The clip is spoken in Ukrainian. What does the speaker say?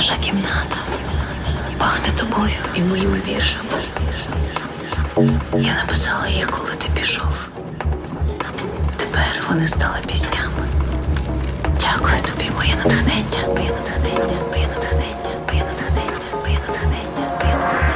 Наша кімната пахне тобою і моїми віршами. Я написала їх, коли ти пішов. Тепер вони стали піснями. Дякую тобі, моє натхнення.